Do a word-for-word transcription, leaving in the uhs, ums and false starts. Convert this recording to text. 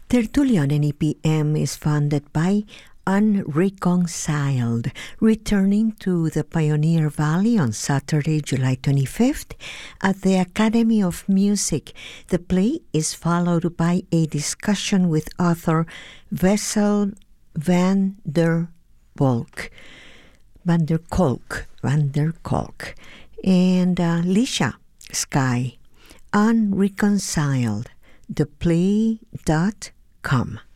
Tertulian N E P M is funded by Unreconciled, returning to the Pioneer Valley on Saturday, July twenty-fifth at the Academy of Music. The play is followed by a discussion with author Wessel van der Kolk, van der Kolk, van der Kolk, and uh, Lisha Sky. Unreconciled, the play dot com.